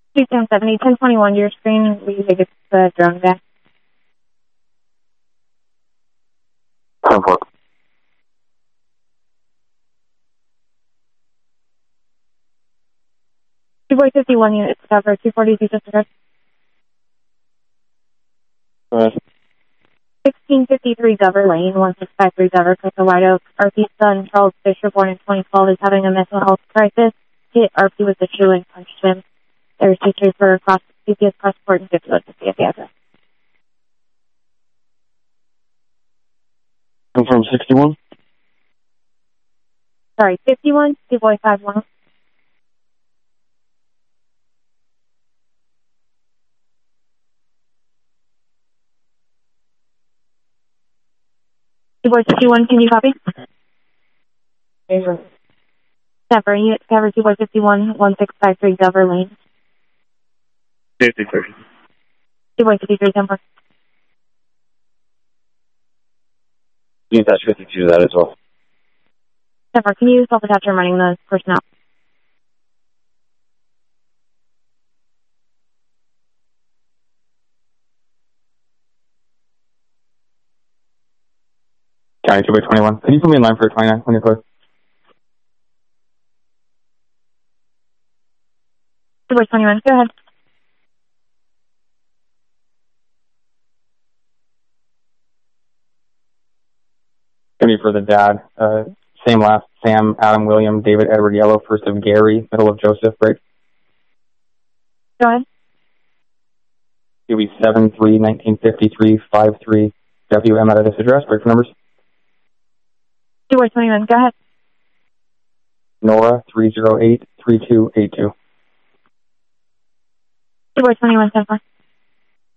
270, 1021 to your screen. We take the drone back. 10-4. Boy 51 units cover, 242 disregard. Go ahead. 1653 Dover Lane, 1653 Dover, Coastal White Oak. RP's son, Charles Fisher, born in 2012, is having a mental health crisis. Hit RP with a shoe and punched him. There's history for CPS passport and 50 to see if the address. Confirm 61. Sorry, 51, Boy 51. Boy 51, can you copy? Denver, units cover 2 Boy 51, 1653 Dover Lane. 53. 2 Boy 53, Denver. You can attach 52 to that as well. Denver, can you self-attach? I'm running the person out. County 2 by 21. Can you put me in line for 29 when you're clear? 2 Boy 21, go ahead. Gonna be for the dad. Same last, Sam, Adam, William, David, Edward, Yellow, first of Gary, middle of Joseph, break. Go ahead. It'll be 7-3-1953-53 WM out of this address. Break for numbers. 2 Boy 21, go ahead. Nora, 308-3282. 2 Boy 21, Denver.